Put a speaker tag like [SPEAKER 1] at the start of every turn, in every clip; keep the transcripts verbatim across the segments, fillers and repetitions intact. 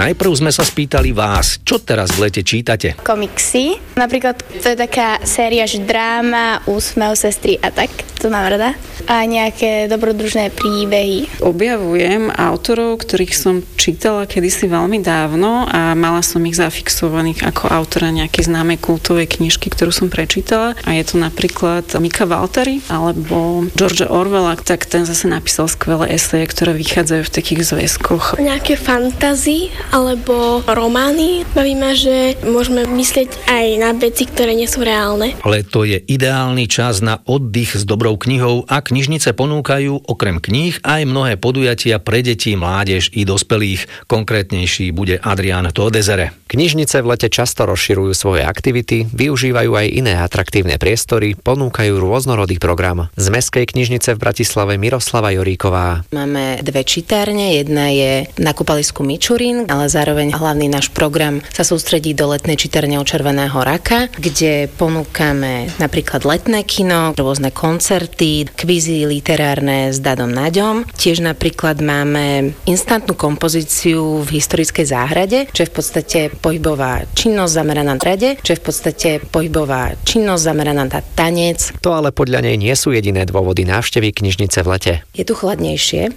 [SPEAKER 1] Najprv sme sa spýtali vás, čo teraz v lete čítate?
[SPEAKER 2] Komiksy. Napríklad to je taká séria, že dráma, úsmev, sestry a tak. To mám rada. A nejaké dobrodružné príbehy.
[SPEAKER 3] Objavujem autorov, ktorých som čítala kedysi veľmi dávno a mala som ich zafixovaných ako autora nejakej známej kultovej knižky, ktorú som prečítala. A je to napríklad Mika Walteri alebo George Orwella, tak ten zase napísal skvelé eseje, ktoré vychádzajú v takých zväzkoch.
[SPEAKER 4] Nejaké fantasy alebo romány. Baví ma, že môžeme myslieť aj na veci, ktoré nie sú reálne.
[SPEAKER 1] Leto je ideálny čas na oddych s dobrou knihou a knižnice ponúkajú okrem kníh aj mnohé podujatia pre deti, mládež i dospelých. Konkrétnejší bude Adrián Todezere.
[SPEAKER 5] Knižnice v lete často rozširujú svoje aktivity, využívajú aj iné atraktívne priestory, ponúkajú rôznorodý program. Z Mestskej knižnice v Bratislave Miroslava Joríková.
[SPEAKER 6] Máme dve čitárne, jedna je na kúpalisku Mičurín, ale zároveň hlavný náš program sa sústredí do letnej čitárne u Červeného raka, kde ponúkame napríklad letné kino, rôzne koncerty, kvízy literárne s Dadom Naďom. Tiež napríklad máme instantnú kompozíciu v historickej záhrade, čo je v podstate pohybová činnosť zameraná na rade, čo je v podstate pohybová činnosť zameraná na tanec.
[SPEAKER 5] To ale podľa nej nie sú jediné dôvody návštevy knižnice v lete.
[SPEAKER 6] Je tu chladnejšie.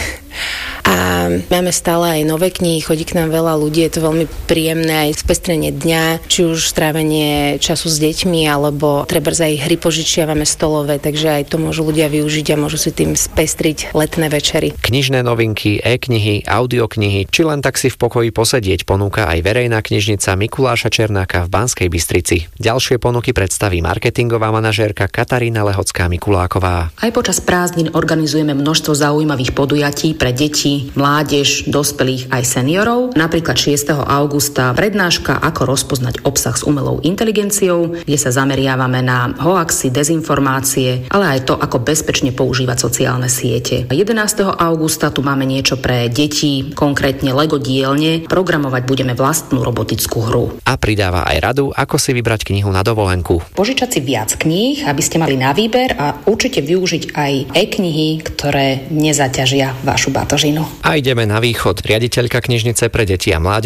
[SPEAKER 6] A máme stále aj nové knihy, chodí k nám veľa ľudí, je to veľmi príjemné aj spestrenie dňa, či už strávenie času s deťmi, alebo trebárs aj hry požičiavame stolové, takže aj to môžu ľudia využiť a môžu si tým spestriť letné večery.
[SPEAKER 5] Knižné novinky, e-knihy, audioknihy, či len tak si v pokoji posedieť ponúka aj verejná knižnica Mikuláša Černáka v Banskej Bystrici. Ďalšie ponuky predstaví marketingová manažérka Katarína Lehocká-Mikuláková.
[SPEAKER 7] Aj počas prázdnin organizujeme množstvo zaujímavých podujatí pre deti, mládež, dospelých aj seniorov. Napríklad šiesteho augusta prednáška Ako rozpoznať obsah s umelou inteligenciou, kde sa zameriavame na hoaxy, dezinformácie, ale aj to, ako bezpečne používať sociálne siete. jedenásteho augusta tu máme niečo pre deti, konkrétne Lego dielne. Programovať budeme vlastnú robotickú hru.
[SPEAKER 5] A pridáva aj radu, ako si vybrať knihu na dovolenku.
[SPEAKER 7] Požičať si viac kníh, aby ste mali na výber a určite využiť aj e-knihy, ktoré nezaťažia vašu batožinu.
[SPEAKER 5] A ideme na východ. Riaditeľka knižnice pre deti a mládež